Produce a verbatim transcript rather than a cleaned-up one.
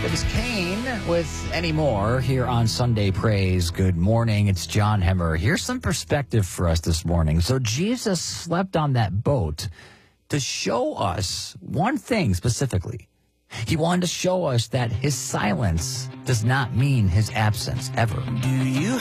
It is Kane with Any More here on Sunday Praise. Good morning. It's John Hemmer. Here's some perspective for us this morning. So Jesus slept on that boat to show us one thing specifically. He wanted to show us that his silence does not mean his absence ever. Do you